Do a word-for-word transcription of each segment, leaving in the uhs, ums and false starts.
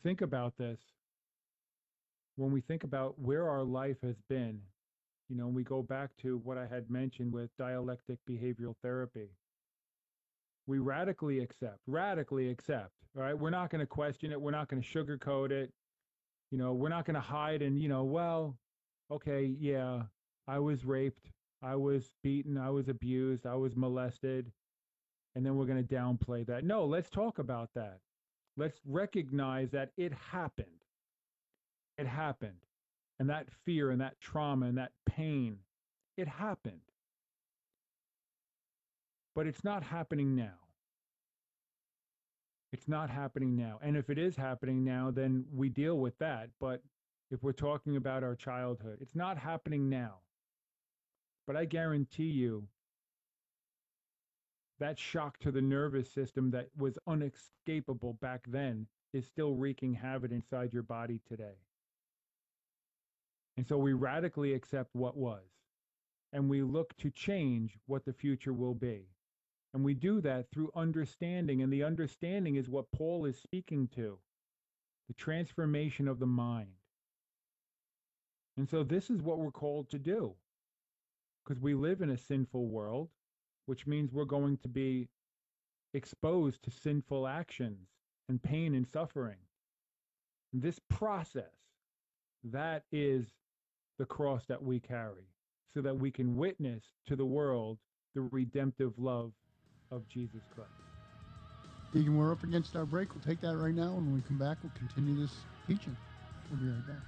think about this, when we think about where our life has been, you know, and we go back to what I had mentioned with dialectic behavioral therapy, we radically accept, radically accept, all right? We're not going to question it. We're not going to sugarcoat it. You know, we're not going to hide and, you know, well, okay, yeah, I was raped. I was beaten. I was abused. I was molested. And then we're going to downplay that. No, let's talk about that. Let's recognize that it happened. It happened. And that fear and that trauma and that pain, it happened. But it's not happening now. It's not happening now. And if it is happening now, then we deal with that. But if we're talking about our childhood, it's not happening now. But I guarantee you that shock to the nervous system that was unescapable back then is still wreaking havoc inside your body today. And so we radically accept what was, and we look to change what the future will be. And we do that through understanding, and the understanding is what Paul is speaking to, the transformation of the mind. And so this is what we're called to do, because we live in a sinful world, which means we're going to be exposed to sinful actions and pain and suffering. And this process, that is the cross that we carry, so that we can witness to the world the redemptive love of Jesus Christ. Deacon, we're up against our break. We'll take that right now. When we come back, we'll continue this teaching. We'll be right back.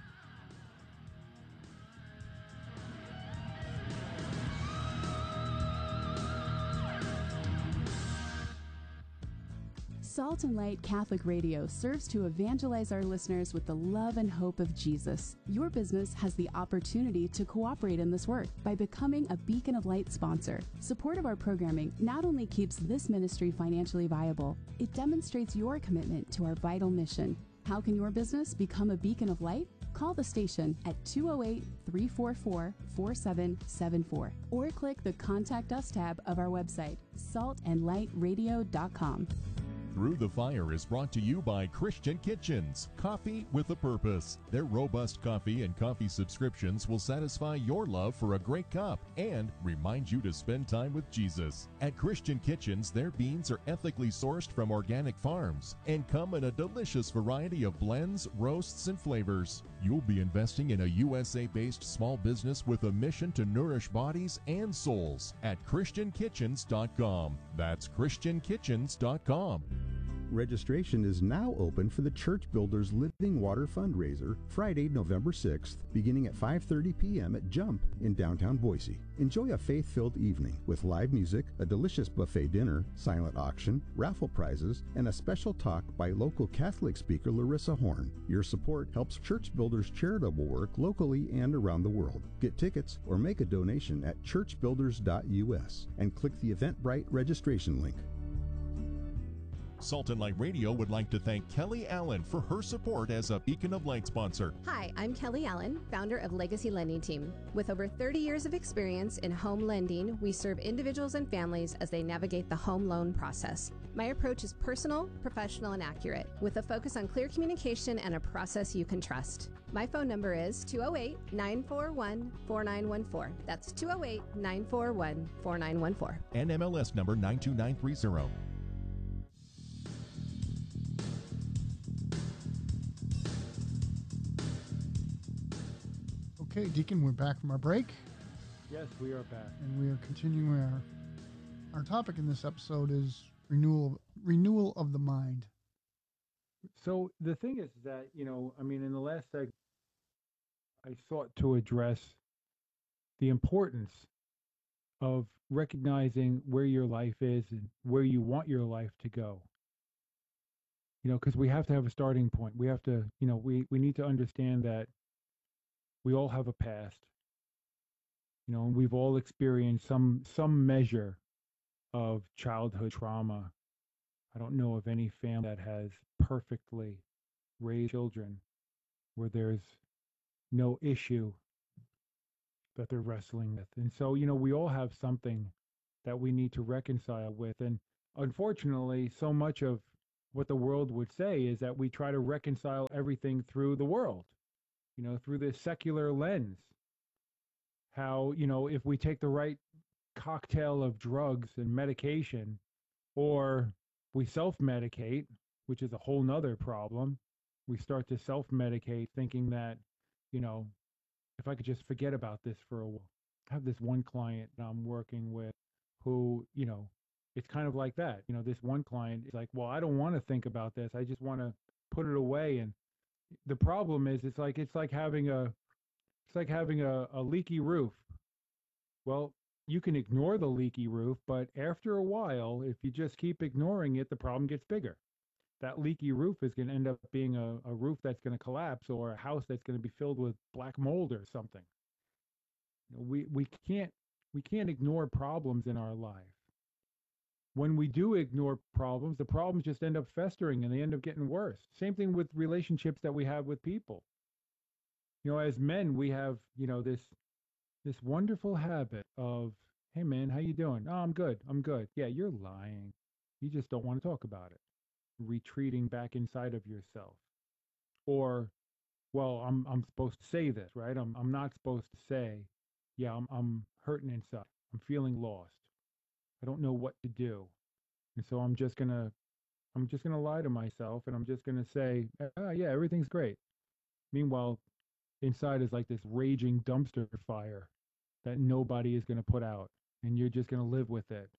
Salt and Light Catholic Radio serves to evangelize our listeners with the love and hope of Jesus. Your business has the opportunity to cooperate in this work by becoming a Beacon of Light sponsor. Support of our programming not only keeps this ministry financially viable, it demonstrates your commitment to our vital mission. How can your business become a beacon of light? Call the station at two oh eight, three four four, four seven seven four or click the Contact Us tab of our website, salt and light radio dot com. Through the Fire is brought to you by Christian Kitchens, coffee with a purpose. Their robust coffee and coffee subscriptions will satisfy your love for a great cup and remind you to spend time with Jesus. At Christian Kitchens, their beans are ethically sourced from organic farms and come in a delicious variety of blends, roasts, and flavors. You'll be investing in a U S A-based small business with a mission to nourish bodies and souls at christian kitchens dot com. That's christian kitchens dot com. Registration is now open for the Church Builders Living Water Fundraiser, Friday, November sixth, beginning at five thirty p.m. at Jump in downtown Boise. Enjoy a faith-filled evening with live music, a delicious buffet dinner, silent auction, raffle prizes, and a special talk by local Catholic speaker Larissa Horn. Your support helps Church Builders charitable work locally and around the world. Get tickets or make a donation at church builders dot u s and click the Eventbrite registration link. Salt and Light Radio would like to thank Kelly Allen for her support as a Beacon of Light sponsor. Hi, I'm Kelly Allen, founder of Legacy Lending Team. With over thirty years of experience in home lending, we serve individuals and families as they navigate the home loan process. My approach is personal, professional, and accurate, with a focus on clear communication and a process you can trust. My phone number is two oh eight, nine four one, four nine one four. That's two oh eight, nine four one, four nine one four. N M L S number nine two nine three zero. Okay, Deacon, we're back from our break. Yes, we are back. And we are continuing our our topic in this episode is renewal renewal of the mind. So the thing is that, you know, I mean, in the last segment, I sought to address the importance of recognizing where your life is and where you want your life to go. You know, because we have to have a starting point. We have to, you know, we, we need to understand that we all have a past, you know, and we've all experienced some some measure of childhood trauma. I don't know of any family that has perfectly raised children where there's no issue that they're wrestling with. And so, you know, we all have something that we need to reconcile with. And unfortunately, so much of what the world would say is that we try to reconcile everything through the world, you know, through this secular lens. How, you know, if we take the right cocktail of drugs and medication, or we self-medicate, which is a whole nother problem. We start to self-medicate thinking that, you know, if I could just forget about this for a while. I have this one client that I'm working with who, you know, it's kind of like that. You know, this one client is like, well, I don't want to think about this. I just want to put it away. And the problem is it's like it's like having a it's like having a, a leaky roof. Well, you can ignore the leaky roof, but after a while, if you just keep ignoring it, the problem gets bigger. That leaky roof is going to end up being a, a roof that's going to collapse, or a house that's going to be filled with black mold or something. You know, we we can't we can't ignore problems in our life. When we do ignore problems, the problems just end up festering and they end up getting worse. Same thing with relationships that we have with people. You know, as men, we have, you know, this this wonderful habit of, hey man, how you doing? Oh, I'm good. I'm good. Yeah, you're lying. You just don't want to talk about it. Retreating back inside of yourself. Or, well, I'm I'm supposed to say this, right? I'm I'm not supposed to say, yeah, I'm I'm hurting inside. I'm feeling lost. I don't know what to do. And so I'm just gonna I'm just gonna lie to myself and I'm just gonna say, oh yeah, everything's great. Meanwhile, inside is like this raging dumpster fire that nobody is gonna put out, and you're just gonna live with it.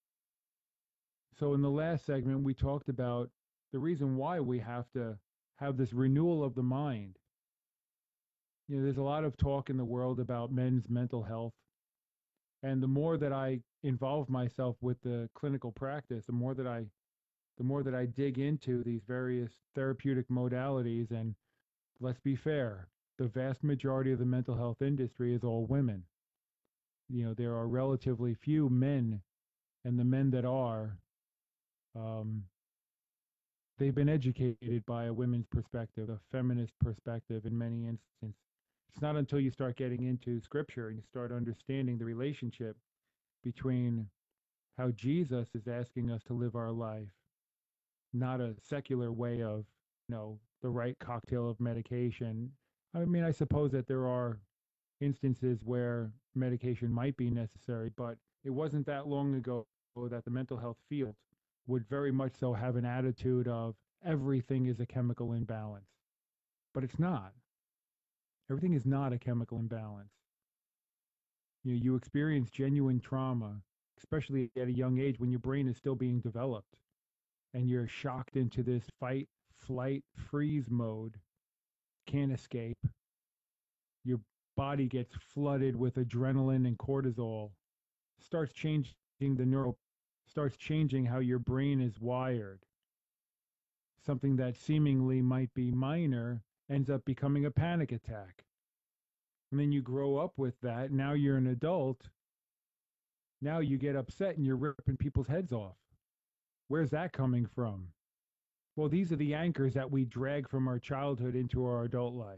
So in the last segment, we talked about the reason why we have to have this renewal of the mind. You know, there's a lot of talk in the world about men's mental health. And the more that I involve myself with the clinical practice, the more that I the more that I dig into these various therapeutic modalities, and let's be fair, the vast majority of the mental health industry is all women. You know, there are relatively few men, and the men that are, um, they've been educated by a women's perspective, a feminist perspective in many instances. It's not until you start getting into scripture and you start understanding the relationship between how Jesus is asking us to live our life, not a secular way of, you know, the right cocktail of medication. I mean, I suppose that there are instances where medication might be necessary, but it wasn't that long ago that the mental health field would very much so have an attitude of everything is a chemical imbalance. But it's not. Everything is not a chemical imbalance. You know, you experience genuine trauma, especially at a young age when your brain is still being developed, and you're shocked into this fight, flight, freeze mode, can't escape. Your body gets flooded with adrenaline and cortisol, starts changing the neural, starts changing how your brain is wired. Something that seemingly might be minor ends up becoming a panic attack. And then you grow up with that. Now you're an adult. Now you get upset and you're ripping people's heads off. Where's that coming from? Well, these are the anchors that we drag from our childhood into our adult life.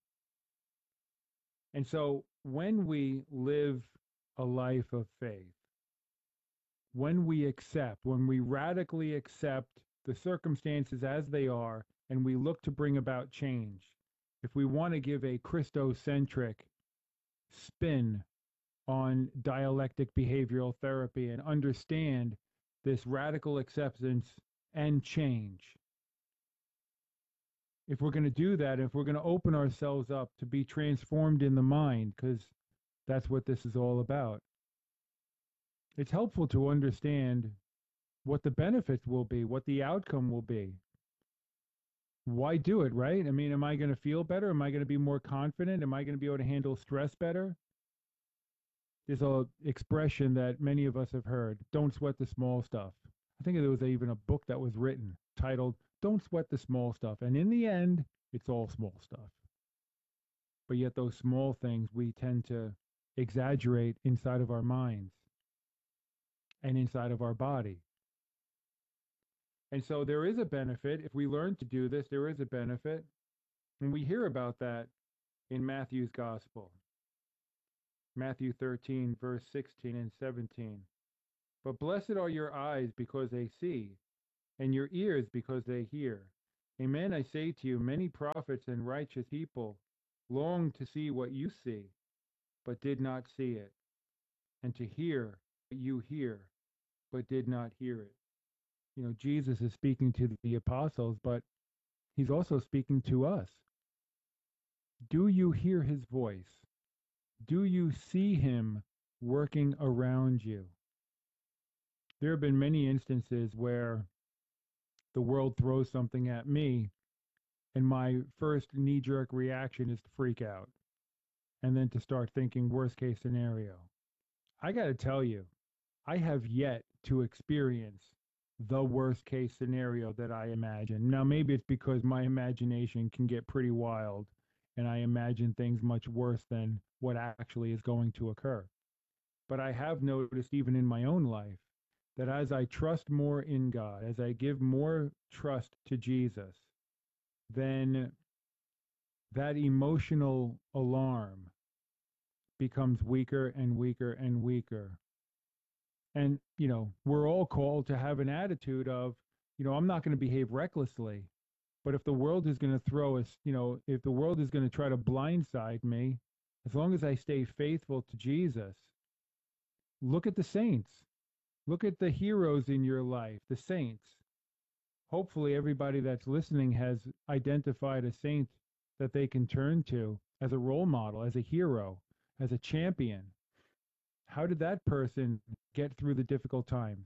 And so when we live a life of faith, when we accept, when we radically accept the circumstances as they are, and we look to bring about change, if we want to give a Christocentric spin on dialectic behavioral therapy and understand this radical acceptance and change, if we're going to do that, if we're going to open ourselves up to be transformed in the mind, because that's what this is all about, it's helpful to understand what the benefits will be, what the outcome will be. Why do it, right? I mean, am I going to feel better? Am I going to be more confident? Am I going to be able to handle stress better? There's a expression that many of us have heard, don't sweat the small stuff. I think there was even a book that was written titled, Don't Sweat the Small Stuff. And in the end, it's all small stuff. But yet those small things we tend to exaggerate inside of our minds and inside of our body. And so there is a benefit. If we learn to do this, there is a benefit. And we hear about that in Matthew's gospel. Matthew thirteen, verse sixteen and seventeen. But blessed are your eyes because they see, and your ears because they hear. Amen, I say to you, many prophets and righteous people longed to see what you see, but did not see it, and to hear what you hear, but did not hear it. You know, Jesus is speaking to the apostles, but he's also speaking to us. Do you hear his voice? Do you see him working around you? There have been many instances where the world throws something at me, and my first knee-jerk reaction is to freak out, and then to start thinking worst case scenario. I got to tell you, I have yet to experience the worst case scenario that I imagine. Now, maybe it's because my imagination can get pretty wild, and I imagine things much worse than what actually is going to occur. But I have noticed, even in my own life, that as I trust more in God, as I give more trust to Jesus, then that emotional alarm becomes weaker and weaker and weaker. And, you know, we're all called to have an attitude of, you know, I'm not going to behave recklessly, but if the world is going to throw us, you know, if the world is going to try to blindside me, as long as I stay faithful to Jesus, look at the saints. Look at the heroes in your life, the saints. Hopefully everybody that's listening has identified a saint that they can turn to as a role model, as a hero, as a champion. How did that person get through the difficult times?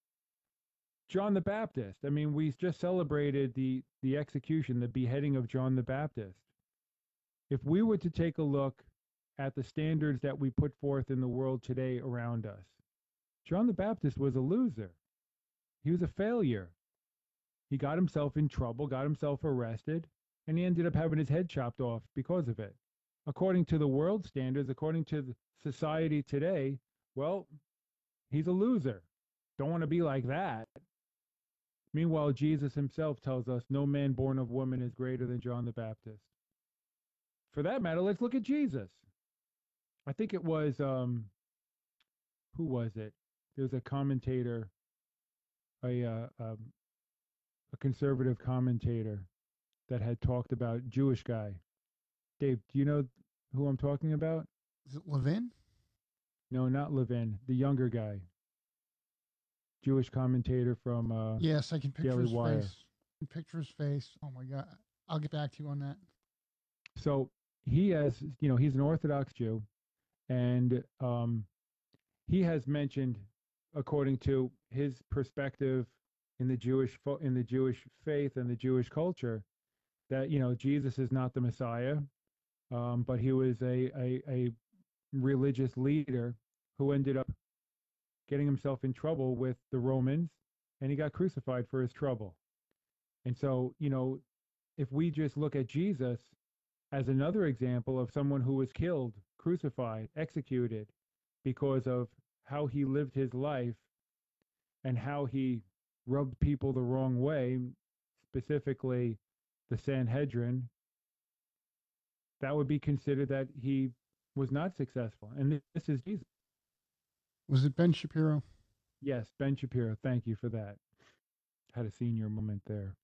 John the Baptist. I mean, we just celebrated the, the execution, the beheading of John the Baptist. If we were to take a look at the standards that we put forth in the world today around us, John the Baptist was a loser. He was a failure. He got himself in trouble, got himself arrested, and he ended up having his head chopped off because of it. According to the world standards, according to the society today, well, he's a loser. Don't want to be like that. Meanwhile, Jesus himself tells us no man born of woman is greater than John the Baptist. For that matter, let's look at Jesus. I think it was, um, who was it? There was a commentator, a, uh, um, a conservative commentator that had talked about Jewish guy. Dave, do you know who I'm talking about? Is it Levin? No, not Levin. The younger guy. Jewish commentator from uh, Yes, I can picture Daily his Wire. face. I can picture his face. Oh my God. I'll get back to you on that. So he has, you know, he's an Orthodox Jew, and um, he has mentioned, according to his perspective in the Jewish fo- in the Jewish faith and the Jewish culture, that, you know, Jesus is not the Messiah, um, but he was a, a a religious leader who ended up getting himself in trouble with the Romans, and he got crucified for his trouble. And so, you know, if we just look at Jesus as another example of someone who was killed, crucified, executed because of how he lived his life and how he rubbed people the wrong way, specifically the Sanhedrin, that would be considered that he was not successful. And this is Jesus. Was it Ben Shapiro? Yes, Ben Shapiro. Thank you for that. Had a senior moment there.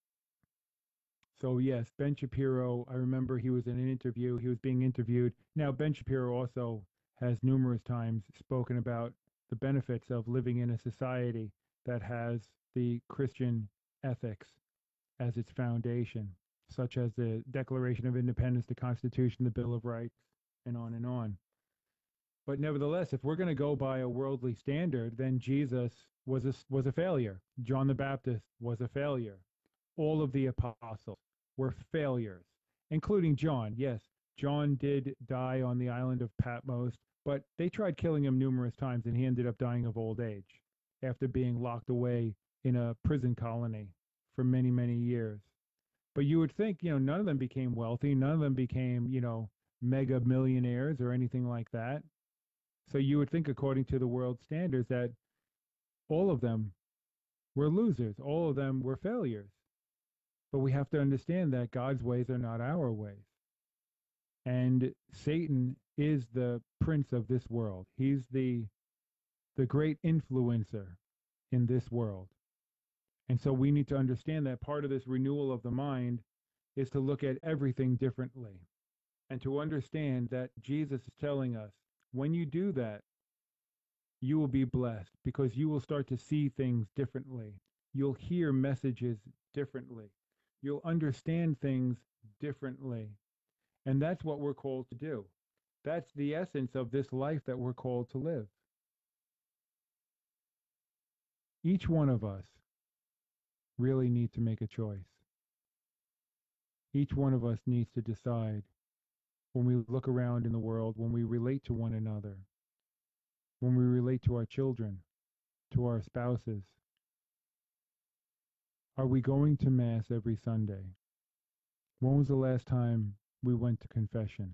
So yes, Ben Shapiro, I remember he was in an interview. He was being interviewed. Now, Ben Shapiro also has numerous times spoken about the benefits of living in a society that has the Christian ethics as its foundation, such as the Declaration of Independence, the Constitution, the Bill of Rights, and on and on. But nevertheless, if we're going to go by a worldly standard, then Jesus was a, was a failure. John the Baptist was a failure. All of the apostles were failures, including John. Yes, John did die on the island of Patmos, but they tried killing him numerous times, and he ended up dying of old age after being locked away in a prison colony for many, many years. But you would think, you know, none of them became wealthy. None of them became, you know, mega millionaires or anything like that. So you would think, according to the world standards, that all of them were losers. All of them were failures. But we have to understand that God's ways are not our ways. And Satan is the prince of this world. He's the the great influencer in this world. And so we need to understand that part of this renewal of the mind is to look at everything differently and to understand that Jesus is telling us, when you do that, you will be blessed because you will start to see things differently. You'll hear messages differently. You'll understand things differently. And that's what we're called to do. That's the essence of this life that we're called to live. Each one of us really need to make a choice. Each one of us needs to decide when we look around in the world, when we relate to one another, when we relate to our children, to our spouses. Are we going to Mass every Sunday? When was the last time we went to confession?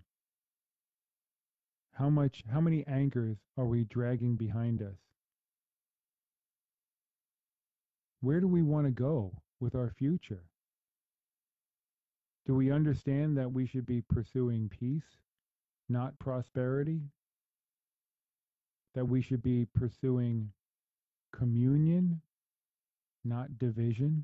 How much, how many anchors are we dragging behind us? Where do we want to go with our future? Do we understand that we should be pursuing peace, not prosperity? That we should be pursuing communion, not division?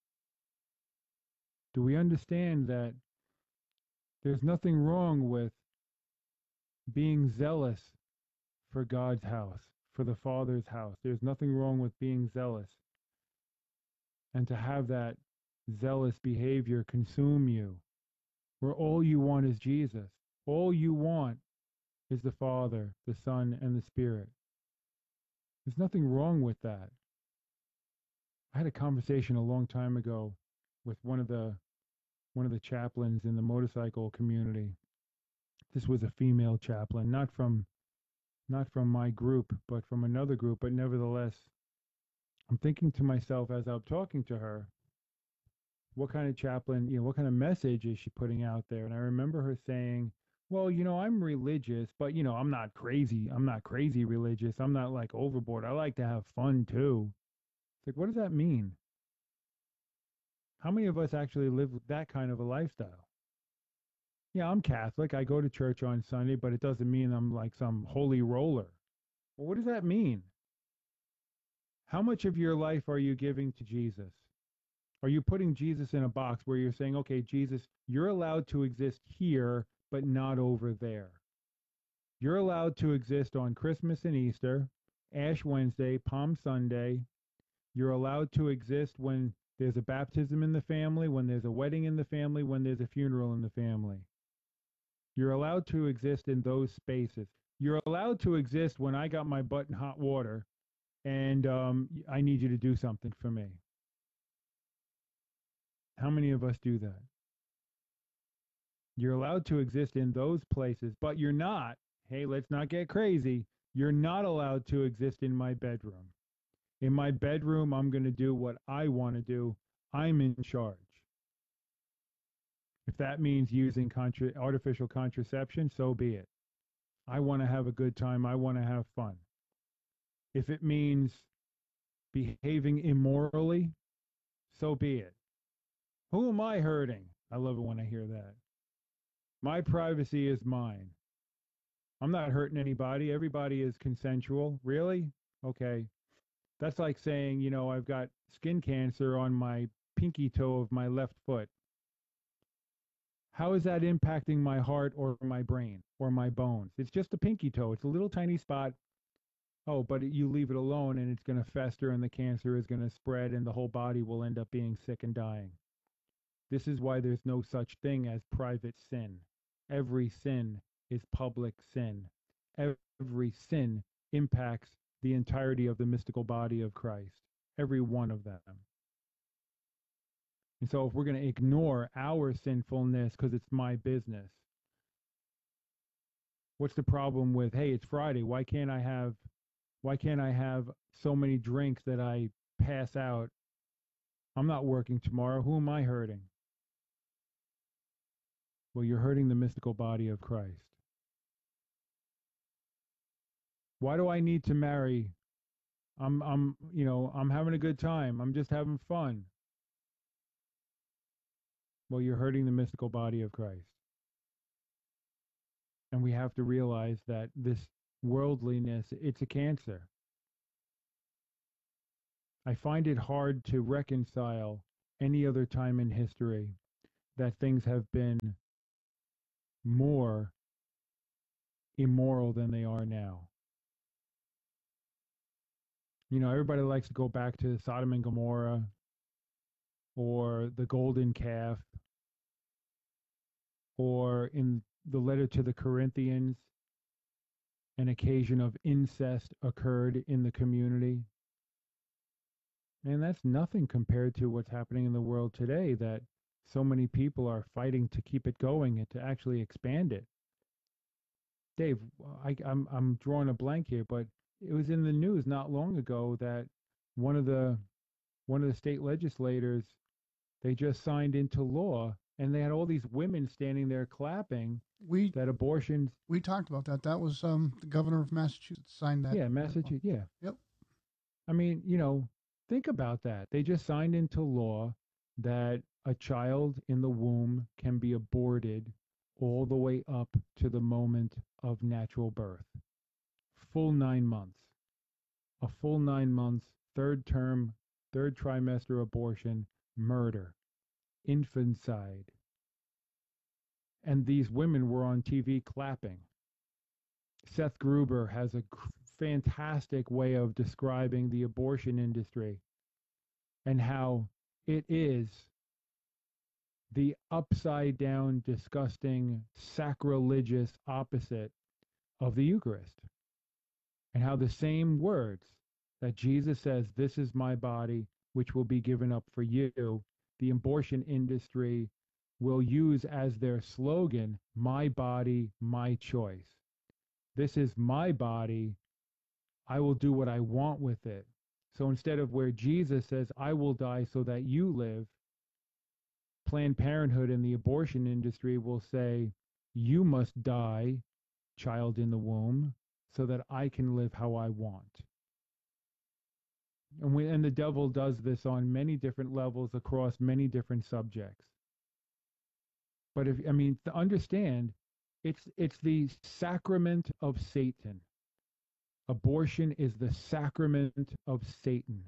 Do we understand that there's nothing wrong with being zealous for God's house, for the Father's house? There's nothing wrong with being zealous. And to have that zealous behavior consume you, where all you want is Jesus. All you want is the Father, the Son, and the Spirit. There's nothing wrong with that. I had a conversation a long time ago with one of the one of the chaplains in the motorcycle community. This was a female chaplain, not from not from my group, but from another group, but nevertheless, I'm thinking to myself as I'm talking to her, what kind of chaplain, you know, what kind of message is she putting out there? And I remember her saying, well, you know, I'm religious, but, you know, I'm not crazy. I'm not crazy religious. I'm not like overboard. I like to have fun too. It's like, what does that mean? How many of us actually live that kind of a lifestyle? Yeah, I'm Catholic. I go to church on Sunday, but it doesn't mean I'm like some holy roller. Well, what does that mean? How much of your life are you giving to Jesus? Are you putting Jesus in a box where you're saying, okay, Jesus, you're allowed to exist here, but not over there. You're allowed to exist on Christmas and Easter, Ash Wednesday, Palm Sunday. You're allowed to exist when there's a baptism in the family, when there's a wedding in the family, when there's a funeral in the family. You're allowed to exist in those spaces. You're allowed to exist when I got my butt in hot water and um, I need you to do something for me. How many of us do that? You're allowed to exist in those places, but you're not, hey, let's not get crazy, you're not allowed to exist in my bedroom. In my bedroom, I'm going to do what I want to do. I'm in charge. If that means using contra- artificial contraception, so be it. I want to have a good time. I want to have fun. If it means behaving immorally, so be it. Who am I hurting? I love it when I hear that. My privacy is mine. I'm not hurting anybody. Everybody is consensual. Really? Okay. That's like saying, you know, I've got skin cancer on my pinky toe of my left foot. How is that impacting my heart or my brain or my bones? It's just a pinky toe. It's a little tiny spot. Oh, but you leave it alone and it's going to fester and the cancer is going to spread and the whole body will end up being sick and dying. This is why there's no such thing as private sin. Every sin is public sin. Every sin impacts the entirety of the mystical body of Christ. Every one of them. And so if we're going to ignore our sinfulness because it's my business, what's the problem with, hey, it's Friday, why can't I have why can't I have so many drinks that I pass out? I'm not working tomorrow. Who am I hurting? Well, you're hurting the mystical body of Christ. Why do I need to marry? I'm I'm you know, I'm having a good time. I'm just having fun. Well, you're hurting the mystical body of Christ. And we have to realize that this worldliness, it's a cancer. I find it hard to reconcile any other time in history that things have been more immoral than they are now. You know, everybody likes to go back to Sodom and Gomorrah or the golden calf, or in the letter to the Corinthians, an occasion of incest occurred in the community. And that's nothing compared to what's happening in the world today, that so many people are fighting to keep it going and to actually expand it. Dave, I, I'm I'm drawing a blank here, but it was in the news not long ago that one of the one of the state legislators, they just signed into law, and they had all these women standing there clapping We that abortions. we talked about that. That was um the governor of Massachusetts signed that. Yeah, Massachusetts. Yeah. Yep. I mean, you know, think about that. They just signed into law that a child in the womb can be aborted all the way up to the moment of natural birth. Full nine months. A full nine months, third term, third trimester abortion, murder, infanticide. And these women were on T V clapping. Seth Gruber has a fantastic way of describing the abortion industry and how it is the upside down, disgusting, sacrilegious opposite of the Eucharist. And how the same words that Jesus says, "This is my body, which will be given up for you," the abortion industry will use as their slogan, "My body, my choice." This is my body. I will do what I want with it. So instead of where Jesus says, "I will die so that you live," Planned Parenthood and the abortion industry will say, "You must die, child in the womb, so that I can live how I want." And, we, and the devil does this on many different levels across many different subjects. But if, I mean, to understand, it's it's the sacrament of Satan. Abortion is the sacrament of Satan.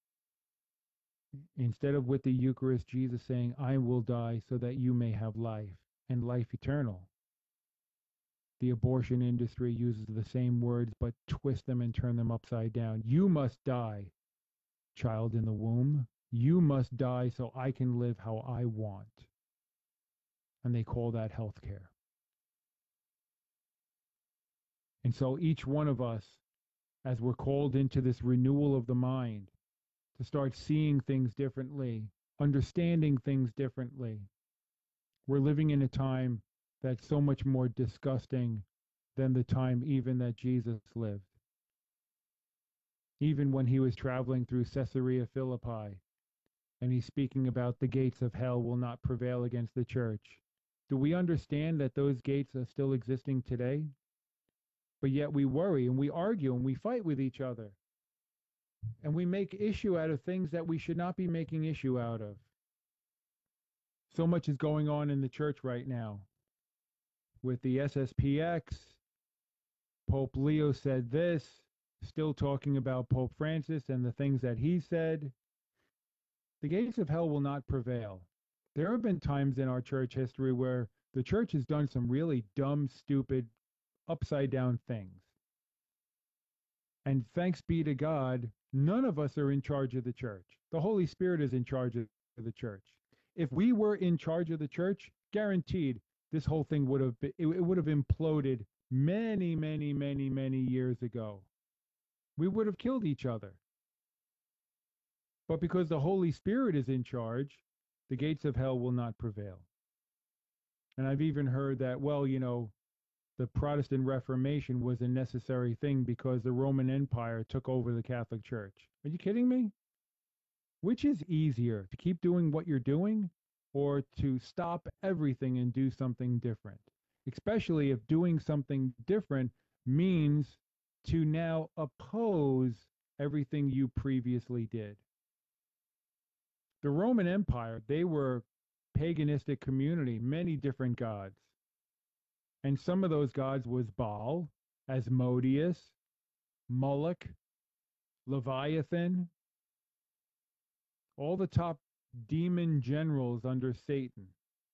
Instead of with the Eucharist, Jesus saying, "I will die so that you may have life and life eternal." The abortion industry uses the same words, but twist them and turn them upside down. "You must die, child in the womb. You must die so I can live how I want." And they call that health care. And so each one of us, as we're called into this renewal of the mind, to start seeing things differently, understanding things differently, we're living in a time that's so much more disgusting than the time even that Jesus lived. Even when he was traveling through Caesarea Philippi, and he's speaking about the gates of hell will not prevail against the church. Do we understand that those gates are still existing today? But yet we worry and we argue and we fight with each other. And we make issue out of things that we should not be making issue out of. So much is going on in the church right now. With the S S P X, Pope Leo said this, still talking about Pope Francis and the things that he said. The gates of hell will not prevail. There have been times in our church history where the church has done some really dumb, stupid, upside down things. And thanks be to God, none of us are in charge of the church. The Holy Spirit is in charge of the church. If we were in charge of the church, guaranteed this whole thing would have been, it, it would have imploded many, many, many, many years ago. We would have killed each other. But because the Holy Spirit is in charge, the gates of hell will not prevail. And I've even heard that, well, you know, the Protestant Reformation was a necessary thing because the Roman Empire took over the Catholic Church. Are you kidding me? Which is easier, to keep doing what you're doing or to stop everything and do something different? Especially if doing something different means to now oppose everything you previously did. The Roman Empire, they were paganistic community, many different gods. And some of those gods was Baal, Asmodeus, Moloch, Leviathan. all the top demon generals under Satan,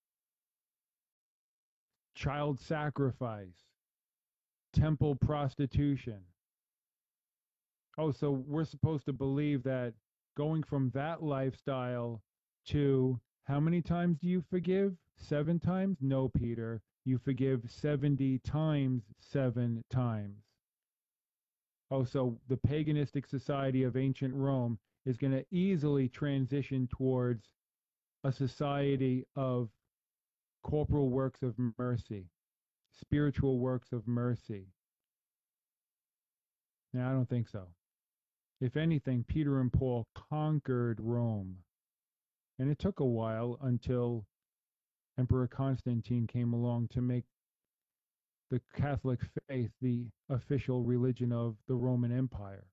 child sacrifice, temple prostitution. Oh, so we're supposed to believe that going from that lifestyle to how many times do you forgive? Seven times? No, Peter. You forgive seventy times seven times. Oh, so the paganistic society of ancient Rome is going to easily transition towards a society of corporal works of mercy, spiritual works of mercy. Now, I don't think so. If anything, Peter and Paul conquered Rome. And it took a while until Emperor Constantine came along to make the Catholic faith the official religion of the Roman Empire.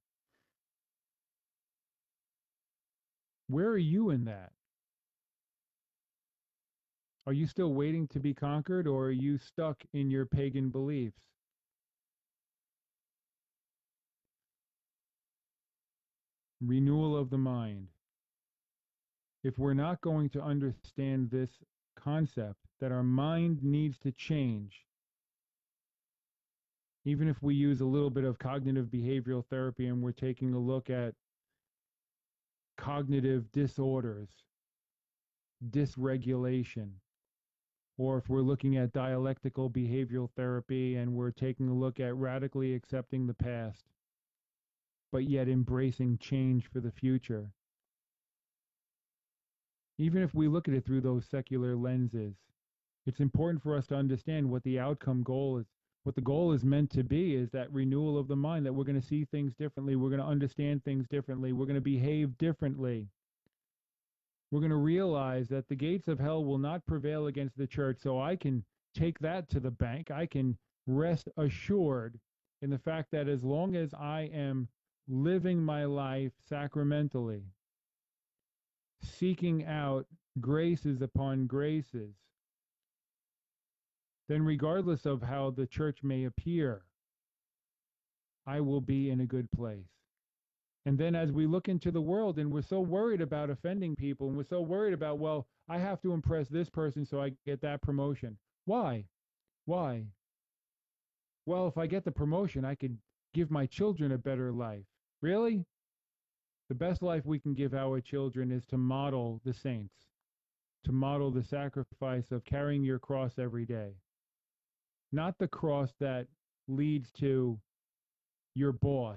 Where are you in that? Are you still waiting to be conquered, or are you stuck in your pagan beliefs? Renewal of the mind. If we're not going to understand this concept that our mind needs to change, even if we use a little bit of cognitive behavioral therapy and we're taking a look at cognitive disorders, dysregulation, or if we're looking at dialectical behavioral therapy and we're taking a look at radically accepting the past, but yet embracing change for the future. Even if we look at it through those secular lenses, it's important for us to understand what the outcome goal is. What the goal is meant to be is that renewal of the mind, that we're going to see things differently, we're going to understand things differently, we're going to behave differently. We're going to realize that the gates of hell will not prevail against the church, so I can take that to the bank. I can rest assured in the fact that as long as I am living my life sacramentally, seeking out graces upon graces, then regardless of how the church may appear, I will be in a good place. And then as we look into the world and we're so worried about offending people, and we're so worried about, well, I have to impress this person so I get that promotion. Why? Why? Well, if I get the promotion, I could give my children a better life. Really? The best life we can give our children is to model the saints, to model the sacrifice of carrying your cross every day. Not the cross that leads to your boss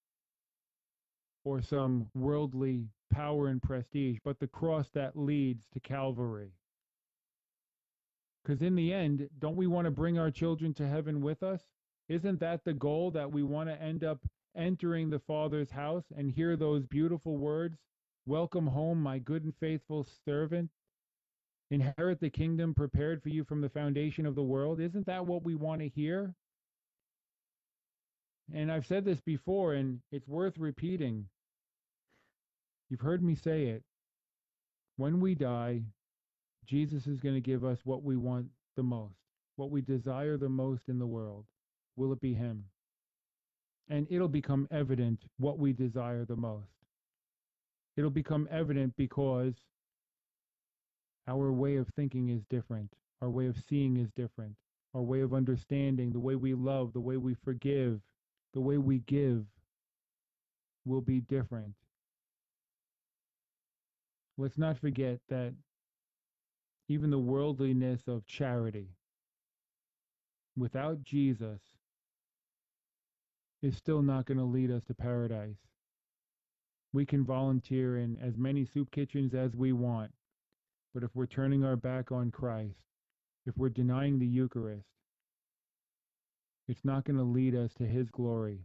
or some worldly power and prestige, but the cross that leads to Calvary. Because in the end, don't we want to bring our children to heaven with us? Isn't that the goal, that we want to end up entering the Father's house and hear those beautiful words, "Welcome home, my good and faithful servant. Inherit the kingdom prepared for you from the foundation of the world"? Isn't that what we want to hear? And I've said this before, and it's worth repeating. You've heard me say it. When we die, Jesus is going to give us what we want the most, what we desire the most in the world. Will it be Him? And it'll become evident what we desire the most. It'll become evident because our way of thinking is different. Our way of seeing is different. Our way of understanding, the way we love, the way we forgive, the way we give will be different. Let's not forget that even the worldliness of charity without Jesus is still not going to lead us to paradise. We can volunteer in as many soup kitchens as we want, but if we're turning our back on Christ, if we're denying the Eucharist, it's not going to lead us to His glory.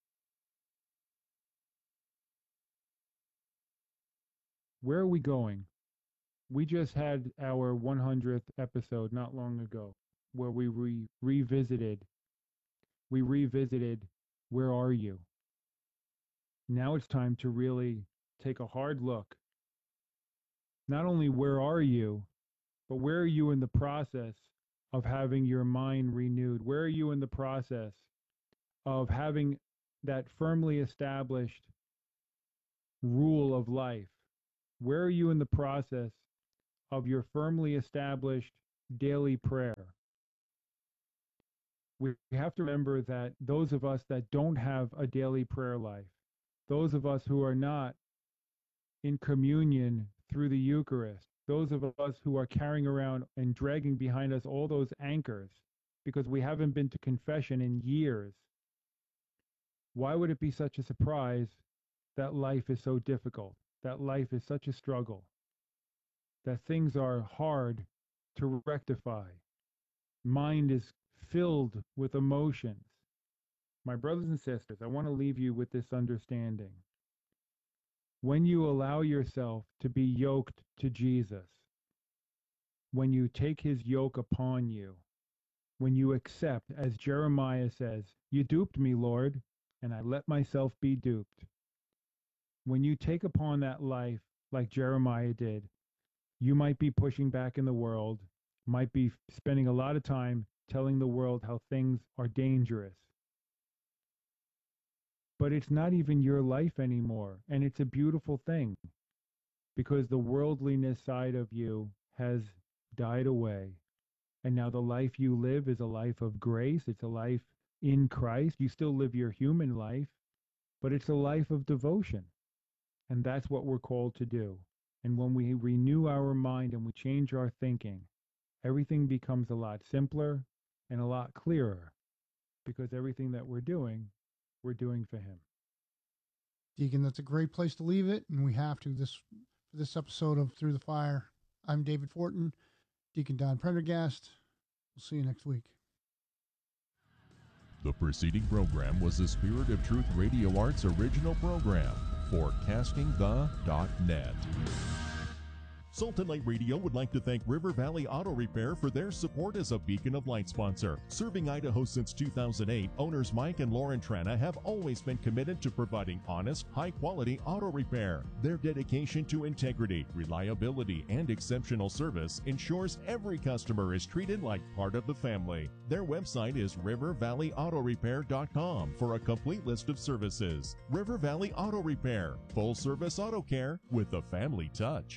Where are we going? We just had our one hundredth episode not long ago, where we re- revisited, we revisited, where are you? Now it's time to really take a hard look. Not only where are you, but where are you in the process of having your mind renewed? Where are you in the process of having that firmly established rule of life Where are you in the process of your firmly established daily prayer? We have to remember that those of us that don't have a daily prayer life, those of us who are not in communion through the Eucharist, those of us who are carrying around and dragging behind us all those anchors because we haven't been to confession in years, why would it be such a surprise that life is so difficult, that life is such a struggle, that things are hard to rectify? Mind is filled with emotions. My brothers and sisters, I want to leave you with this understanding. When you allow yourself to be yoked to Jesus, when you take his yoke upon you, when you accept, as Jeremiah says, "You duped me, Lord, and I let myself be duped." When you take upon that life like Jeremiah did, you might be pushing back in the world, might be spending a lot of time telling the world how things are dangerous. But it's not even your life anymore, and it's a beautiful thing, because the worldliness side of you has died away, and now the life you live is a life of grace. It's a life in Christ. You still live your human life, but it's a life of devotion, and that's what we're called to do. And when we renew our mind and we change our thinking, everything becomes a lot simpler and a lot clearer, because everything that we're doing, we're doing for him. Deacon, that's a great place to leave it, and we have to this for this episode of Through the Fire. I'm David Fortin, Deacon Don Prendergast. We'll see you next week. The preceding program was a Spirit of Truth Radio Arts original program for casting the dot net. Salt and Light Radio would like to thank River Valley Auto Repair for their support as a Beacon of Light sponsor. Serving Idaho since two thousand eight, owners Mike and Lauren Trana have always been committed to providing honest, high-quality auto repair. Their dedication to integrity, reliability, and exceptional service ensures every customer is treated like part of the family. Their website is river valley auto repair dot com for a complete list of services. River Valley Auto Repair, full-service auto care with a family touch.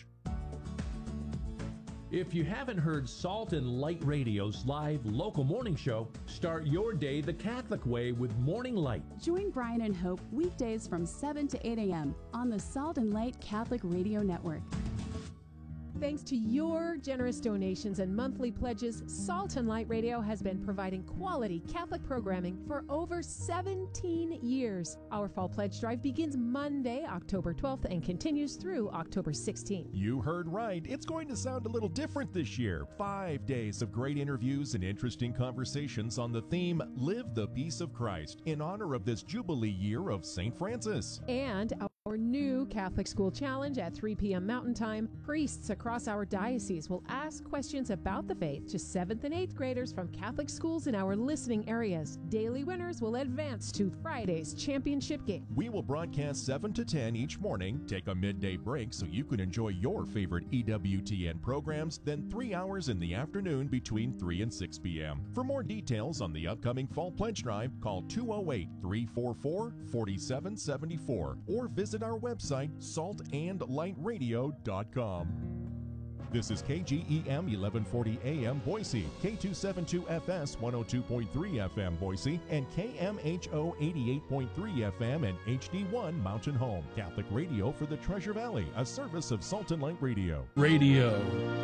If you haven't heard Salt and Light Radio's live local morning show, start your day the Catholic way with Morning Light. Join Brian and Hope weekdays from seven to eight a.m. on the Salt and Light Catholic Radio Network. Thanks to your generous donations and monthly pledges, Salt and Light Radio has been providing quality Catholic programming for over seventeen years. Our Fall Pledge Drive begins Monday, October twelfth, and continues through October sixteenth. You heard right. It's going to sound a little different this year. Five days of great interviews and interesting conversations on the theme, Live the Peace of Christ, in honor of this Jubilee year of Saint Francis. And our new Catholic School Challenge at three p.m. Mountain Time. Priests across our diocese will ask questions about the faith to seventh and eighth graders from Catholic schools in our listening areas. Daily winners will advance to Friday's championship game. We will broadcast seven to ten each morning, take a midday break so you can enjoy your favorite E W T N programs, then three hours in the afternoon between three and six p.m. For more details on the upcoming Fall Pledge Drive, call two oh eight, three four four, four seven seven four or visit our website, salt and light radio dot com. This is K G E M eleven forty A M Boise, K two seventy-two F S one oh two point three F M Boise, and K M H O eighty-eight point three F M and H D one Mountain Home. Catholic radio for the Treasure Valley, a service of Salt and Light Radio. Radio.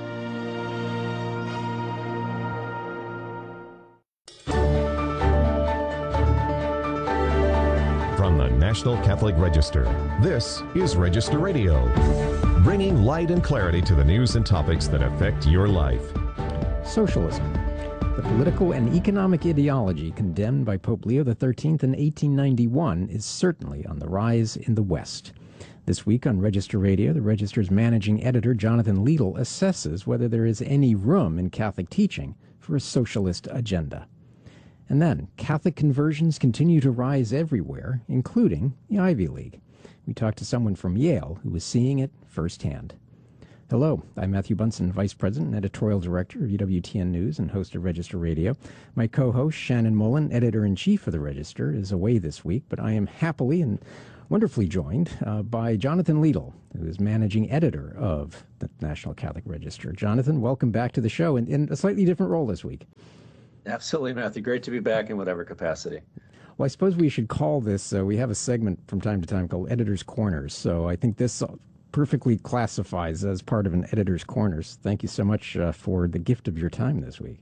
From the National Catholic Register, this is Register Radio, bringing light and clarity to the news and topics that affect your life. Socialism, the political and economic ideology condemned by Pope Leo the thirteenth in eighteen ninety-one, is certainly on the rise in the West. This week on Register Radio, the Register's managing editor, Jonathan Liedl, assesses whether there is any room in Catholic teaching for a socialist agenda. And then, Catholic conversions continue to rise everywhere, including the Ivy League. We talked to someone from Yale who was seeing it firsthand. Hello, I'm Matthew Bunson, Vice President and Editorial Director of U W T N News and host of Register Radio. My co-host, Shannon Mullen, Editor-in-Chief of the Register, is away this week, but I am happily and wonderfully joined uh, by Jonathan Liedl, who is managing editor of the National Catholic Register. Jonathan, welcome back to the show in, in a slightly different role this week. Absolutely, Matthew. Great to be back in whatever capacity. Well, I suppose we should call this, uh, we have a segment from time to time called Editor's Corners. So I think this perfectly classifies as part of an Editor's Corners. Thank you so much uh, for the gift of your time this week.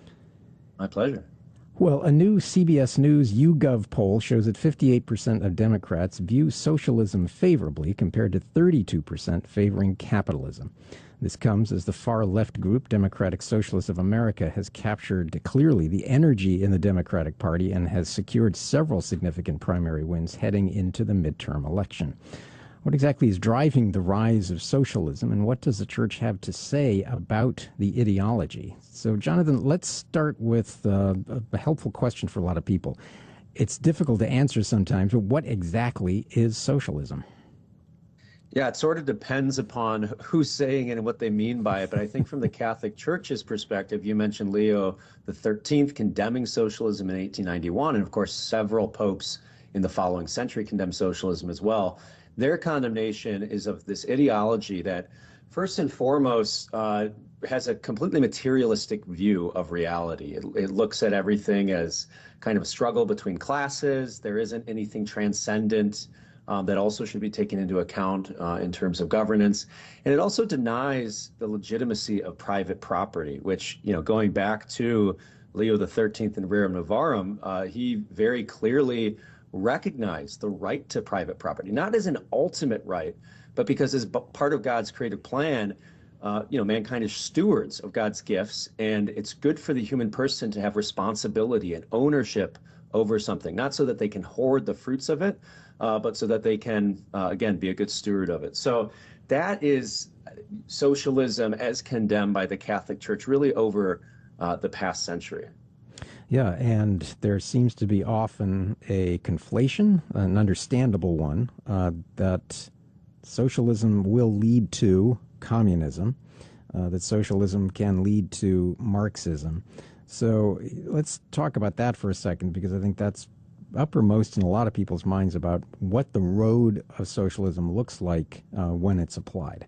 My pleasure. Well, a new C B S News YouGov poll shows that fifty-eight percent of Democrats view socialism favorably compared to thirty-two percent favoring capitalism. This comes as the far-left group, Democratic Socialists of America, has captured clearly the energy in the Democratic Party and has secured several significant primary wins heading into the midterm election. What exactly is driving the rise of socialism, and what does the church have to say about the ideology? So, Jonathan, let's start with uh, a helpful question for a lot of people. It's difficult to answer sometimes, but what exactly is socialism? Yeah, it sort of depends upon who's saying it and what they mean by it. But I think from the Catholic Church's perspective, you mentioned Leo the thirteenth condemning socialism in eighteen ninety-one. And of course, several popes in the following century condemned socialism as well. Their condemnation is of this ideology that, first and foremost, uh, has a completely materialistic view of reality. It, it looks at everything as kind of a struggle between classes. There isn't anything transcendent Um, that also should be taken into account uh, in terms of governance. And it also denies the legitimacy of private property, which, you know, going back to Leo the thirteenth in Rerum Novarum, uh, he very clearly recognized the right to private property, not as an ultimate right, but because as part of God's creative plan, uh, you know, mankind is stewards of God's gifts, and it's good for the human person to have responsibility and ownership over something, not so that they can hoard the fruits of it, Uh, but so that they can, uh, again, be a good steward of it. So that is socialism as condemned by the Catholic Church really over uh, the past century. Yeah, and there seems to be often a conflation, an understandable one, uh, that socialism will lead to communism, uh, that socialism can lead to Marxism. So let's talk about that for a second, because I think that's uppermost in a lot of people's minds about what the road of socialism looks like uh, when it's applied.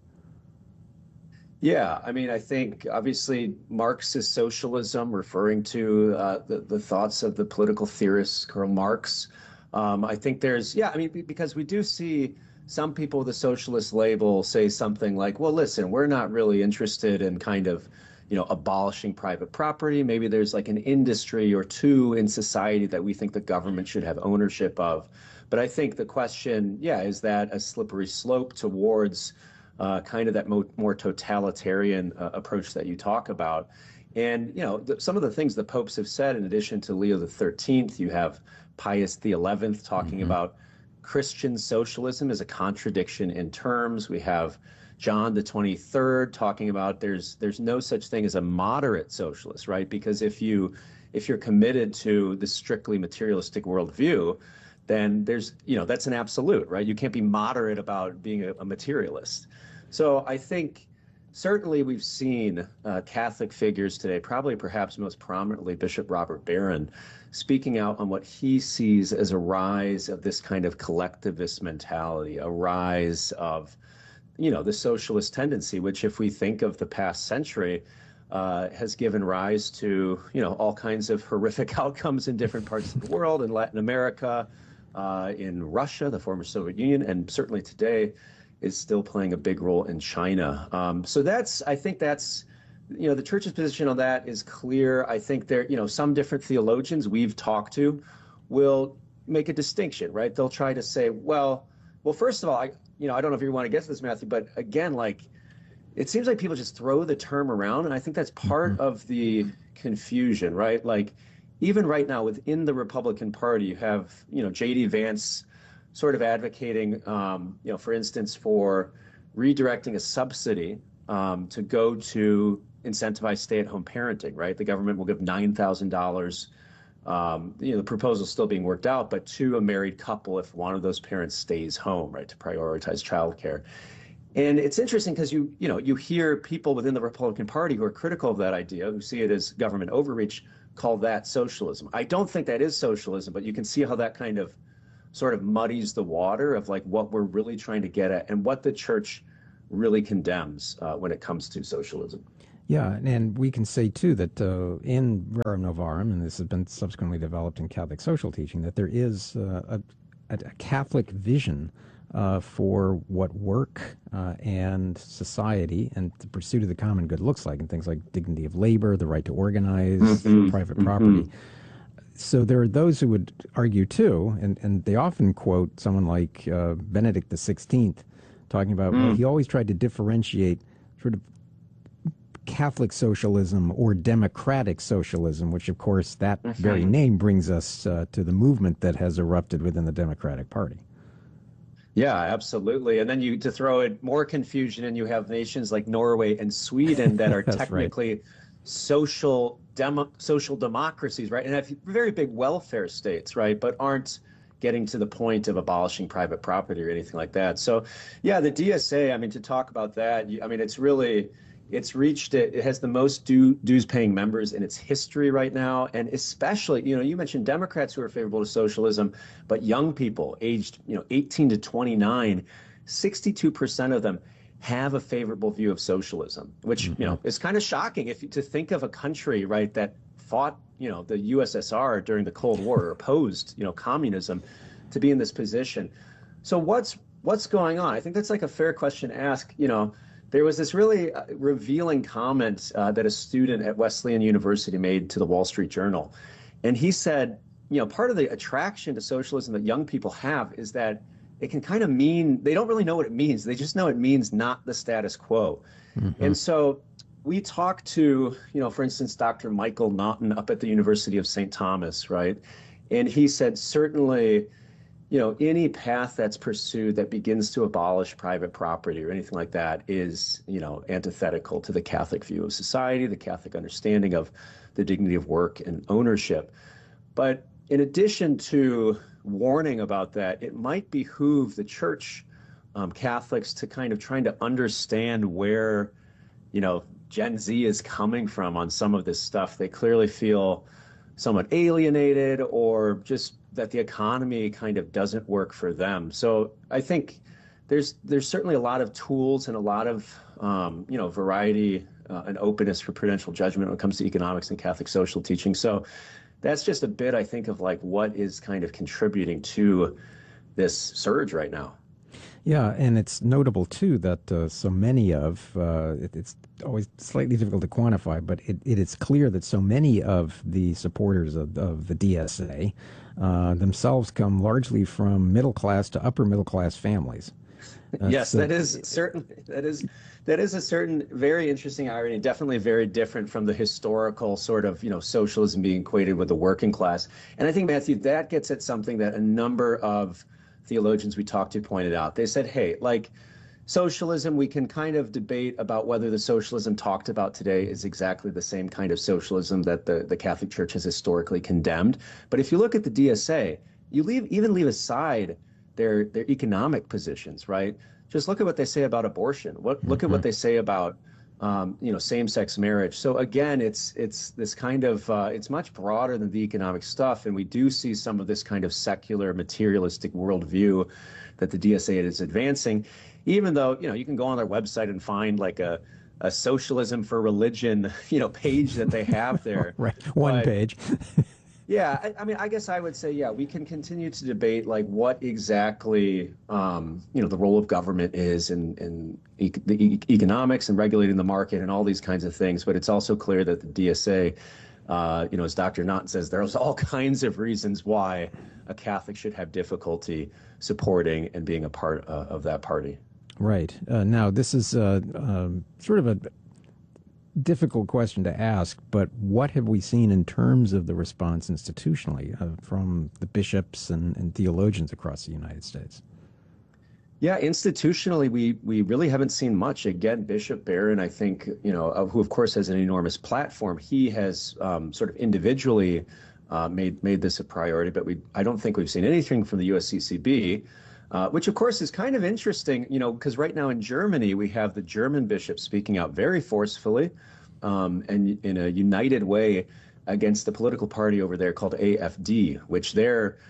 Yeah, I mean, I think obviously Marxist socialism, referring to uh, the, the thoughts of the political theorist Karl Marx. Um, I think there's, yeah, I mean, because we do see some people with the socialist label say something like, well, listen, we're not really interested in kind of, you know, abolishing private property. Maybe there's like an industry or two in society that we think the government should have ownership of. But I think the question, yeah, is that a slippery slope towards uh, kind of that mo- more totalitarian uh, approach that you talk about? And, you know, th- some of the things the popes have said, in addition to Leo the thirteenth, you have Pius the eleventh talking mm-hmm. about Christian socialism as a contradiction in terms. We have John the twenty-third talking about there's there's no such thing as a moderate socialist, right? Because if you if you're committed to the strictly materialistic worldview, then there's, you know, that's an absolute, right? You can't be moderate about being a, a materialist. So I think certainly we've seen uh, Catholic figures today, probably perhaps most prominently Bishop Robert Barron, speaking out on what he sees as a rise of this kind of collectivist mentality, a rise of, you know, the socialist tendency, which if we think of the past century, uh, has given rise to, you know, all kinds of horrific outcomes in different parts of the world, in Latin America, uh, in Russia, the former Soviet Union, and certainly today is still playing a big role in China. Um, so that's, I think that's, you know, the church's position on that is clear. I think there, you know, some different theologians we've talked to will make a distinction, right? They'll try to say, well, well, first of all, I, you know, I don't know if you want to get to this, Matthew, but again, like, it seems like people just throw the term around, and I think that's part mm-hmm. of the confusion, right? Like, even right now within the Republican Party, you have, you know, J D Vance sort of advocating, um, you know, for instance, for redirecting a subsidy um, to go to incentivize stay-at-home parenting, right? The government will give nine thousand dollars. Um, you know, the proposal is still being worked out, but to a married couple if one of those parents stays home, right, to prioritize childcare. And it's interesting because you, you know, you hear people within the Republican Party who are critical of that idea, who see it as government overreach, call that socialism. I don't think that is socialism, but you can see how that kind of sort of muddies the water of like what we're really trying to get at and what the church really condemns uh, when it comes to socialism. Yeah, and we can say, too, that uh, in Rerum Novarum, and this has been subsequently developed in Catholic social teaching, that there is uh, a, a Catholic vision uh, for what work uh, and society and the pursuit of the common good looks like, and things like dignity of labor, the right to organize, mm-hmm. private mm-hmm. property. So there are those who would argue, too, and, and they often quote someone like uh, Benedict the sixteenth, talking about, mm. well, he always tried to differentiate sort of Catholic socialism or democratic socialism, which, of course, that mm-hmm. very name brings us uh, to the movement that has erupted within the Democratic Party. Yeah, absolutely. And then you to throw it more confusion, and you have nations like Norway and Sweden that are technically right. social demo, social democracies, right? And have very big welfare states, right? But aren't getting to the point of abolishing private property or anything like that. So, yeah, the D S A, I mean, to talk about that, I mean, it's really, it's reached, it, it has the most due, dues-paying members in its history right now. And especially, you know, you mentioned Democrats who are favorable to socialism, but young people aged, you know, eighteen to twenty-nine, sixty-two percent of them have a favorable view of socialism, which, mm-hmm. you know, is kind of shocking if you, to think of a country, right, that fought, you know, the U S S R during the Cold War, or opposed, you know, communism, to be in this position. So what's what's going on? I think that's like a fair question to ask. You know, there was this really uh, revealing comment uh, that a student at Wesleyan University made to the Wall Street Journal. And he said, you know, part of the attraction to socialism that young people have is that it can kind of mean, they don't really know what it means. They just know it means not the status quo. Mm-hmm. And so we talked to, you know, for instance, Doctor Michael Naughton up at the University of Saint Thomas, right? And he said, certainly, you know, any path that's pursued that begins to abolish private property or anything like that is, you know, antithetical to the Catholic view of society, the Catholic understanding of the dignity of work and ownership. But in addition to warning about that, it might behoove the church, um, Catholics, to kind of trying to understand where, you know, Gen Z is coming from on some of this stuff. They clearly feel somewhat alienated, or just that the economy kind of doesn't work for them. So I think there's there's certainly a lot of tools and a lot of um, you know variety uh, and openness for prudential judgment when it comes to economics and Catholic social teaching. So that's just a bit, I think, of like what is kind of contributing to this surge right now. Yeah, and it's notable, too, that uh, so many of, uh, it, it's always slightly difficult to quantify, but it, it is clear that so many of the supporters of, of the D S A uh, themselves come largely from middle-class to upper-middle-class families. Uh, yes, so, that is certain. That is that is a certain very interesting irony. Definitely very different from the historical sort of, you know, socialism being equated with the working class. And I think, Matthew, that gets at something that a number of theologians we talked to pointed out. They said, hey, like socialism, we can kind of debate about whether the socialism talked about today is exactly the same kind of socialism that the, the Catholic Church has historically condemned. But if you look at the D S A, you leave even leave aside their their economic positions, right? Just look at what they say about abortion. What mm-hmm. look at what they say about um, you know, same-sex marriage. So again, it's it's this kind of uh, it's much broader than the economic stuff, and we do see some of this kind of secular, materialistic worldview that the D S A is advancing. Even though, you know, you can go on their website and find like a a socialism for religion, you know, page that they have there. Right, one but, page. Yeah, I, I mean, I guess I would say, yeah, we can continue to debate like what exactly, um, you know, the role of government is in, in e- the e- economics and regulating the market and all these kinds of things. But it's also clear that the D S A, uh, you know, as Doctor Naughton says, there's all kinds of reasons why a Catholic should have difficulty supporting and being a part uh, of that party. Right. Uh, now, this is uh, um, sort of a difficult question to ask, but what have we seen in terms of the response institutionally uh, from the bishops and, and theologians across the United States? Yeah, institutionally, we we really haven't seen much. Again, Bishop Barron, I think, you know, uh, who of course has an enormous platform, he has um, sort of individually uh, made made this a priority, but we I don't think we've seen anything from the U S C C B. Uh, which, of course, is kind of interesting, you know, because right now in Germany, we have the German bishop speaking out very forcefully um, and in a united way against the political party over there called A F D, which they're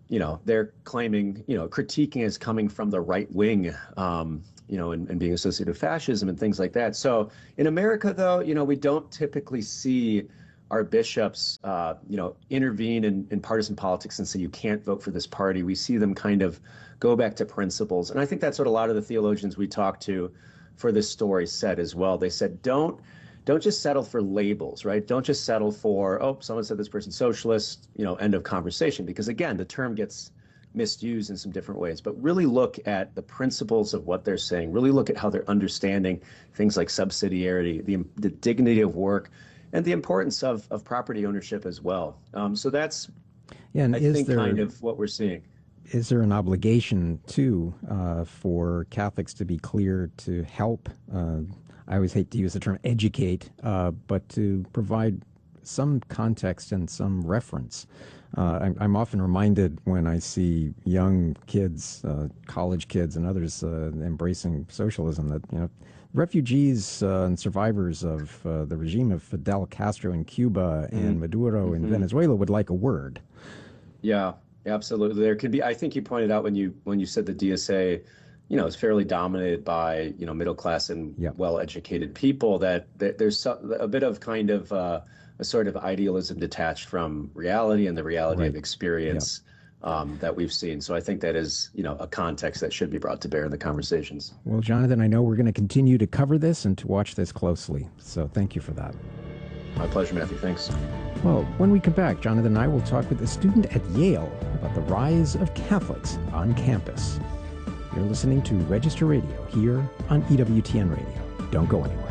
you know, they're claiming, you know, critiquing is coming from the right wing, um, you know, and, and being associated with fascism and things like that. So in America, though, you know, we don't typically see our bishops, uh, you know, intervene in, in partisan politics and say, you can't vote for this party. We see them kind of go back to principles. And I think that's what a lot of the theologians we talked to for this story said as well. They said, don't don't just settle for labels, right? Don't just settle for, oh, someone said this person's socialist, you know, end of conversation. Because again, the term gets misused in some different ways, but really look at the principles of what they're saying, really look at how they're understanding things like subsidiarity, the, the dignity of work, and the importance of, of property ownership as well. Um, so that's, yeah, and I is think, there, kind of what we're seeing. Is there an obligation, too, uh, for Catholics to be clear to help, uh, I always hate to use the term educate, uh, but to provide some context and some reference? Uh, I'm, I'm often reminded when I see young kids, uh, college kids and others uh, embracing socialism that, you know, refugees uh, and survivors of uh, the regime of Fidel Castro in Cuba mm-hmm. and Maduro in mm-hmm. Venezuela would like a word. Yeah, absolutely. There could be, I think you pointed out when you when you said the D S A, you know, is fairly dominated by, you know, middle class and yep. well-educated people, that, that there's so, a bit of kind of uh, a sort of idealism detached from reality and the reality right. of experience yep. um, that we've seen. So I think that is, you know, a context that should be brought to bear in the conversations. Well, Jonathan, I know we're going to continue to cover this and to watch this closely. So thank you for that. My pleasure, Matthew. Thanks. Well, when we come back, Jonathan and I will talk with a student at Yale about the rise of Catholics on campus. You're listening to Register Radio here on E W T N Radio. Don't go anywhere.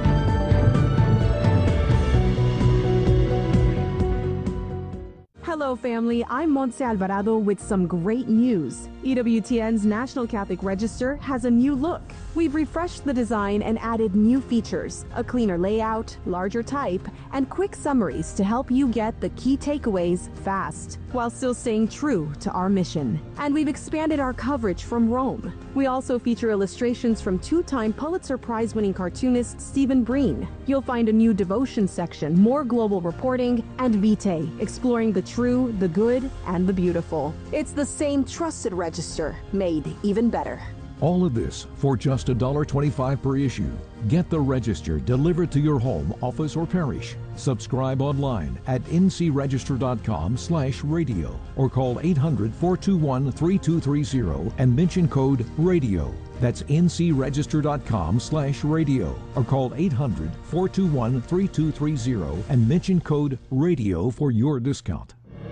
Hello, family. I'm Montse Alvarado with some great news. E W T N's National Catholic Register has a new look. We've refreshed the design and added new features, a cleaner layout, larger type, and quick summaries to help you get the key takeaways fast, while still staying true to our mission. And we've expanded our coverage from Rome. We also feature illustrations from two-time Pulitzer Prize-winning cartoonist Stephen Breen. You'll find a new devotion section, more global reporting, and Vitae, exploring the true, the good, and the beautiful. It's the same trusted register, made even better. All of this for just one dollar twenty-five per issue. Get the Register delivered to your home, office, or parish. Subscribe online at n c register dot com slash radio or call eight hundred, four two one, three two three zero and mention code RADIO. That's n c register dot com slash radio or call eight hundred, four two one, three two three zero and mention code RADIO for your discount.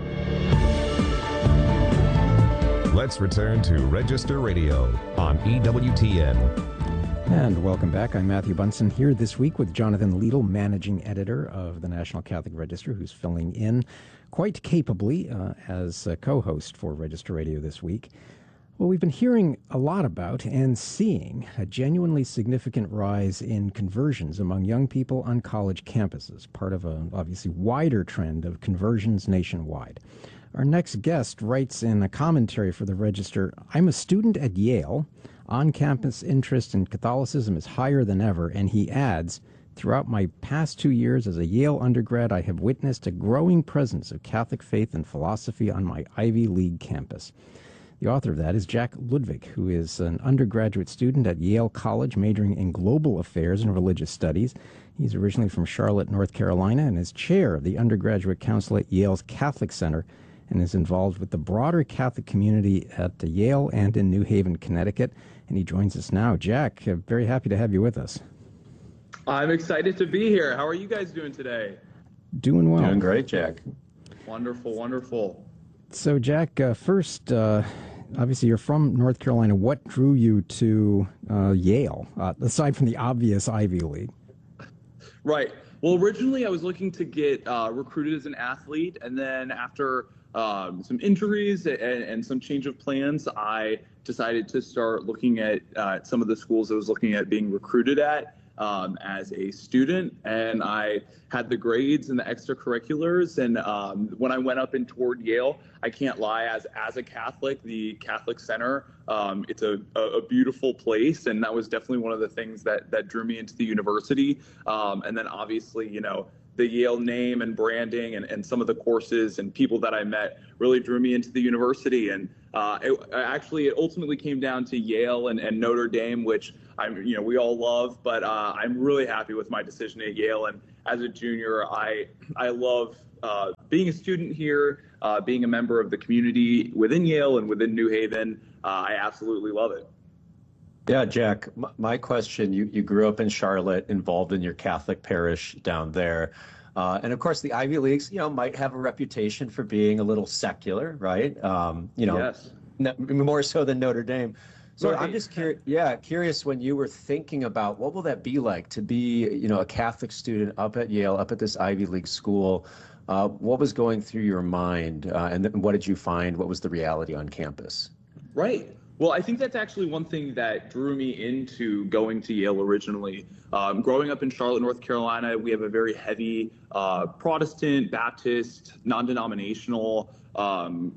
Let's return to Register Radio on E W T N. And welcome back. I'm Matthew Bunson here this week with Jonathan Liedl, managing editor of the National Catholic Register, who's filling in quite capably uh, as a co-host for Register Radio this week. Well, we've been hearing a lot about and seeing a genuinely significant rise in conversions among young people on college campuses, part of a obviously wider trend of conversions nationwide. Our next guest writes in a commentary for the Register, I'm a student at Yale. On-campus interest in Catholicism is higher than ever, and he adds, throughout my past two years as a Yale undergrad, I have witnessed a growing presence of Catholic faith and philosophy on my Ivy League campus. The author of that is Jack Ludwig, who is an undergraduate student at Yale College majoring in global affairs and religious studies. He's originally from Charlotte, North Carolina, and is chair of the undergraduate council at Yale's Catholic Center, and is involved with the broader Catholic community at Yale and in New Haven, Connecticut. And he joins us now. Jack, uh, very happy to have you with us. I'm excited to be here. How are you guys doing today? Doing well. Doing great, Jack. Wonderful, wonderful. So, Jack, uh, first, uh, obviously you're from North Carolina. What drew you to uh, Yale, uh, aside from the obvious Ivy League? Right. Well, originally I was looking to get uh, recruited as an athlete, and then after Um, some injuries and, and some change of plans, I decided to start looking at uh, some of the schools I was looking at being recruited at um, as a student. And I had the grades and the extracurriculars. And um, when I went up and toured Yale, I can't lie, as as a Catholic, the Catholic Center, um, it's a, a beautiful place. And that was definitely one of the things that, that drew me into the university. Um, and then obviously, you know, the Yale name and branding and, and some of the courses and people that I met really drew me into the university. And uh, it, actually, it ultimately came down to Yale and, and Notre Dame, which I'm, you know, we all love. But uh, I'm really happy with my decision at Yale. And as a junior, I I love uh, being a student here, uh, being a member of the community within Yale and within New Haven. Uh, I absolutely love it. Yeah, Jack, my question, you, you grew up in Charlotte, involved in your Catholic parish down there. Uh, and of course, the Ivy Leagues, you know, might have a reputation for being a little secular, right? Um, you know, yes. more so than Notre Dame. So Right. I'm just curious, yeah, curious when you were thinking about what will that be like to be, you know, a Catholic student up at Yale, up at this Ivy League school. Uh, what was going through your mind, uh, and then what did you find? What was the reality on campus? Right. Well, I think that's actually one thing that drew me into going to Yale originally. Um, growing up in Charlotte, North Carolina, we have a very heavy uh, Protestant, Baptist, non-denominational um,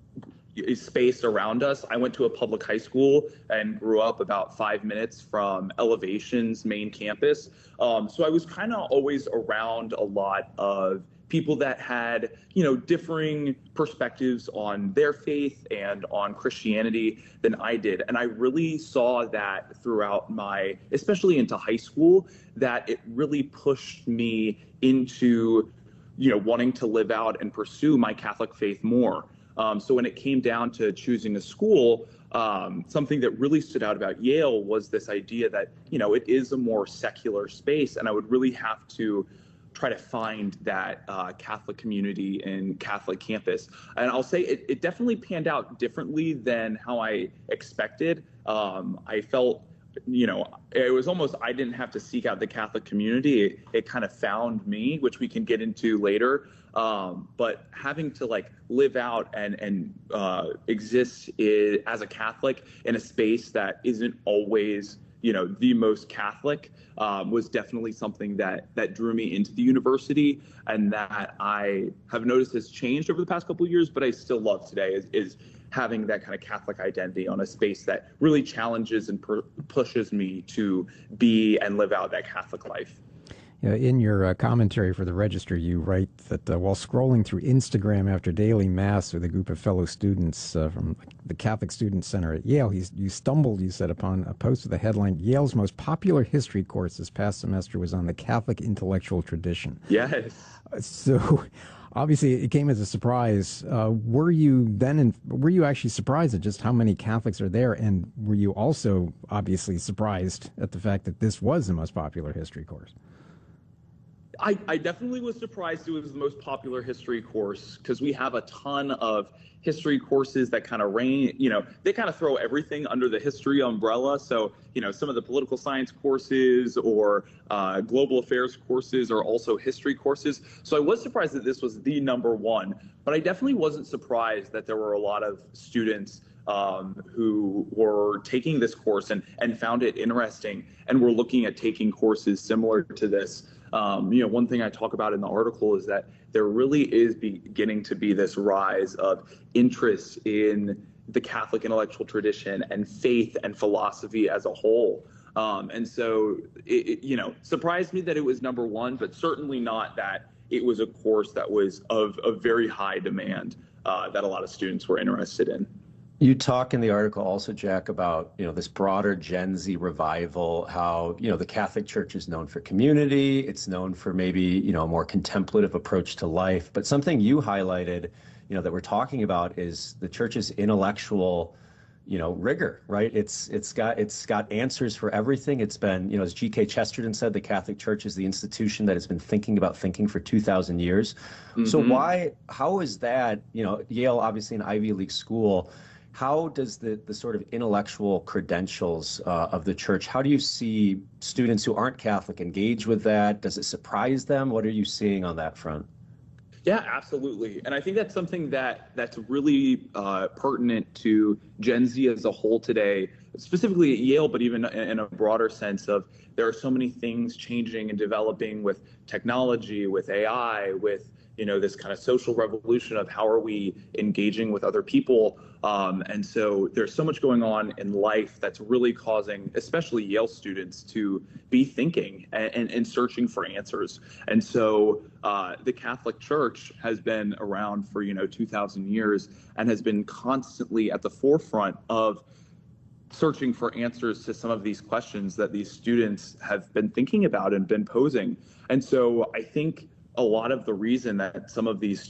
space around us. I went to a public high school and grew up about five minutes from Elevation's main campus. Um, so I was kind of always around a lot of people that had, you know, differing perspectives on their faith and on Christianity than I did. And I really saw that throughout my, especially into high school, that it really pushed me into, you know, wanting to live out and pursue my Catholic faith more. Um, so when it came down to choosing a school, um, something that really stood out about Yale was this idea that, you know, it is a more secular space, and I would really have to try to find that uh, Catholic community and Catholic campus. And I'll say it, it definitely panned out differently than how I expected. Um, I felt, you know, it was almost, I didn't have to seek out the Catholic community. It, it kind of found me, which we can get into later. Um, but having to like live out and, and uh, exist i- as a Catholic in a space that isn't always, you know, the most Catholic, um, was definitely something that that drew me into the university, and that I have noticed has changed over the past couple of years, but I still love today is, is having that kind of Catholic identity on a space that really challenges and per- pushes me to be and live out that Catholic life. Yeah, in your uh, commentary for the Register, you write that uh, while scrolling through Instagram after daily mass with a group of fellow students uh, from the Catholic Student Center at Yale, he's, you stumbled, you said, upon a post with the headline, Yale's most popular history course this past semester was on the Catholic intellectual tradition. Yes. Uh, so obviously it came as a surprise. Uh, were you then, in, were you actually surprised at just how many Catholics are there? And were you also obviously surprised at the fact that this was the most popular history course? I, I definitely was surprised it was the most popular history course, because we have a ton of history courses that kind of reign, you know, they kind of throw everything under the history umbrella. So, you know, some of the political science courses or uh, global affairs courses are also history courses. So I was surprised that this was the number one, but I definitely wasn't surprised that there were a lot of students um, who were taking this course and, and found it interesting and were looking at taking courses similar to this. Um, you know, one thing I talk about in the article is that there really is beginning to be this rise of interest in the Catholic intellectual tradition and faith and philosophy as a whole. Um, and so, it, it, you know, surprised me that it was number one, but certainly not that it was a course that was of, of very high demand uh, that a lot of students were interested in. You talk in the article also, Jack, about, you know, this broader Gen Z revival, how, you know, the Catholic Church is known for community. It's known for maybe, you know, a more contemplative approach to life. But something you highlighted, you know, that we're talking about is the church's intellectual, you know, rigor, right? It's it's got it's got answers for everything. It's been, you know, as G K Chesterton said, the Catholic Church is the institution that has been thinking about thinking for two thousand years. Mm-hmm. So why, how is that, you know, Yale, obviously an Ivy League school, how does the, the sort of intellectual credentials uh, of the church, how do you see students who aren't Catholic engage with that? Does it surprise them? What are you seeing on that front? Yeah, absolutely. And I think that's something that that's really uh, pertinent to Gen Z as a whole today, specifically at Yale, but even in a broader sense of there are so many things changing and developing with technology, with A I, with you know, this kind of social revolution of how are we engaging with other people. Um, and so there's so much going on in life that's really causing, especially Yale students, to be thinking and, and, and searching for answers. And so uh, the Catholic Church has been around for, you know, two thousand years and has been constantly at the forefront of searching for answers to some of these questions that these students have been thinking about and been posing. And so I think a lot of the reason that some of these